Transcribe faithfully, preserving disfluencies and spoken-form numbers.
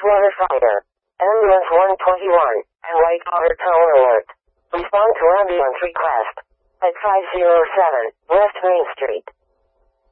Wastewater Fighter. Ambulance one twenty-one, and Whitewater Tower Alert. Respond to ambulance request at five oh seven West Main Street.